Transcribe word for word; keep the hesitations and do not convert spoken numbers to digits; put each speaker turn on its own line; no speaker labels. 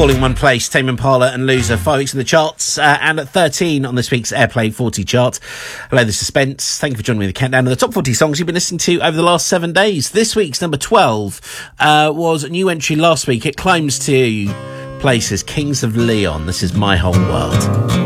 falling one place. Tame Impala and Loser, five weeks in the charts, uh, and at thirteen on this week's Airplay forty chart. Hello, the Suspense. Thank you for joining me in the countdown of the top forty songs you've been listening to over the last seven days. This week's number twelve uh, was a new entry last week. It climbs to places. Kings of Leon. This is My Whole World.